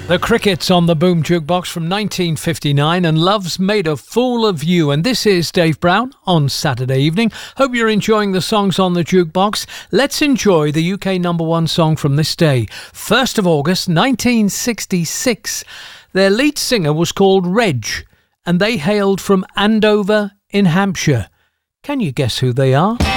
The Crickets on the Boom Jukebox from 1959 and Love's Made a Fool of You. And this is Dave Brown on Saturday evening. Hope you're enjoying the songs on the jukebox. Let's enjoy the UK number one song from this day. 1st of August 1966. Their lead singer was called Reg and they hailed from Andover in Hampshire. Can you guess who they are?